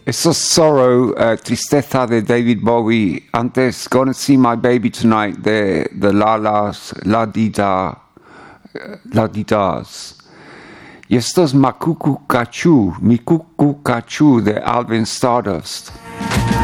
Eso es Sorrow, Tristeza de David Bowie. Antes, Gonna See My Baby Tonight de La Di Das. Y esto es Mikuku Kachu de Alvin Stardust.